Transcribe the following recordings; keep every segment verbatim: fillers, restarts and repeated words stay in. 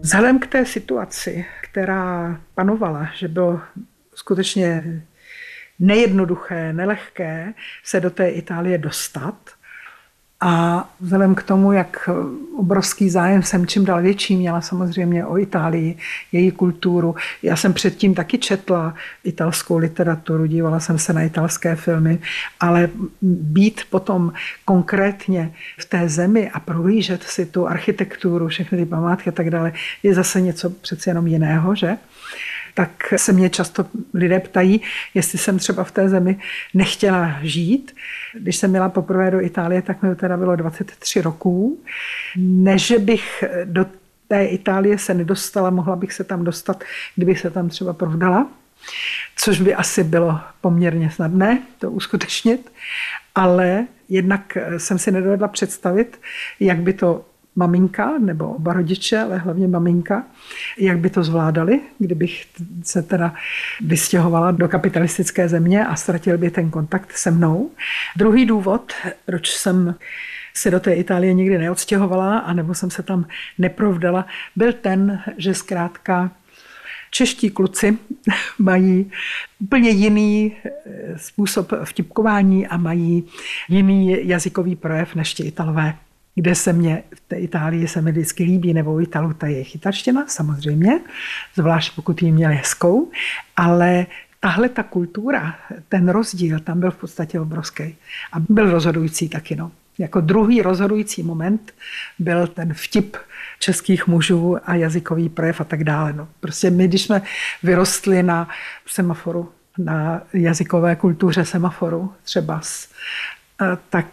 Vzhledem k té situaci, která panovala, že bylo skutečně nejednoduché, nelehké se do té Itálie dostat, a vzhledem k tomu, jak obrovský zájem jsem čím dál větší měla samozřejmě o Itálii, její kulturu. Já jsem předtím taky četla italskou literaturu, dívala jsem se na italské filmy, ale být potom konkrétně v té zemi a prohlížet si tu architekturu, všechny ty památky a tak dále, je zase něco přece jenom jiného, že? Tak se mě často lidé ptají, jestli jsem třeba v té zemi nechtěla žít. Když jsem měla poprvé do Itálie, tak mi teda bylo dvacet tři roků. Ne, že bych do té Itálie se nedostala, mohla bych se tam dostat, kdybych se tam třeba provdala, což by asi bylo poměrně snadné to uskutečnit, ale jednak jsem si nedovedla představit, jak by to maminka nebo oba rodiče, ale hlavně maminka, jak by to zvládali, kdybych se teda vystěhovala do kapitalistické země a ztratil by ten kontakt se mnou. Druhý důvod, proč jsem se do té Itálie nikdy neodstěhovala, anebo jsem se tam neprovdala, byl ten, že zkrátka čeští kluci mají úplně jiný způsob vtipkování a mají jiný jazykový projev než ti Italové, kde se mě v té Itálii se mi vždycky líbí, nebo u Italů ta je italština, samozřejmě, zvlášť pokud ji měli hezkou, ale tahle ta kultura, ten rozdíl, tam byl v podstatě obrovský a byl rozhodující taky, no. Jako druhý rozhodující moment byl ten vtip českých mužů a jazykový projev a tak dále. No. Prostě my, když jsme vyrostli na semaforu, na jazykové kultuře semaforu třeba, tak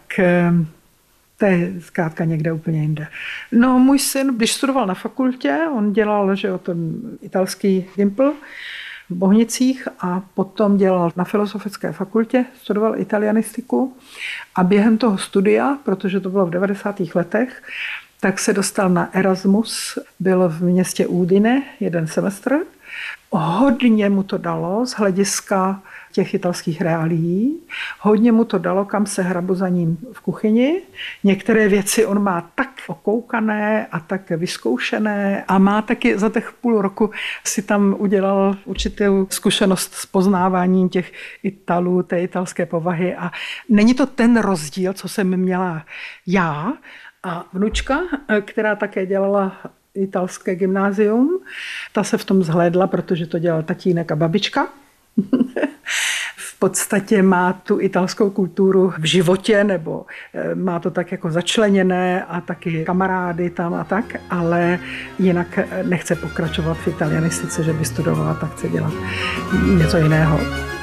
to je zkrátka někde úplně jinde. No, můj syn, když studoval na fakultě, on dělal, že jo, ten italský Gimpl v Bohnicích a potom dělal na filozofické fakultě, studoval italianistiku a během toho studia, protože to bylo v devadesátých letech, tak se dostal na Erasmus, byl v městě Udine jeden semestr. Hodně mu to dalo z hlediska těch italských reálií. Hodně mu to dalo, kam se hrabu za ním v kuchyni. Některé věci on má tak okoukané a tak vyzkoušené a má taky za těch půl roku si tam udělal určitou zkušenost s poznáváním těch Italů, té italské povahy a není to ten rozdíl, co jsem měla já a vnučka, která také dělala italské gymnázium. Ta se v tom zhlédla, protože to dělal tatínek a babička. V podstatě má tu italskou kulturu v životě, nebo má to tak jako začleněné a taky kamarády tam a tak, ale jinak nechce pokračovat v italianistice, že by studovala, tak chce dělat něco jiného.